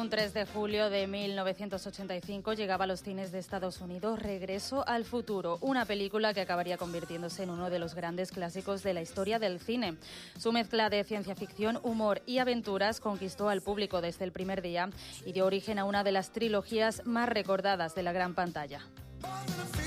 Un 3 de julio de 1985 llegaba a los cines de Estados Unidos Regreso al futuro, una película que acabaría convirtiéndose en uno de los grandes clásicos de la historia del cine. Su mezcla de ciencia ficción, humor y aventuras conquistó al público desde el primer día y dio origen a una de las trilogías más recordadas de la gran pantalla.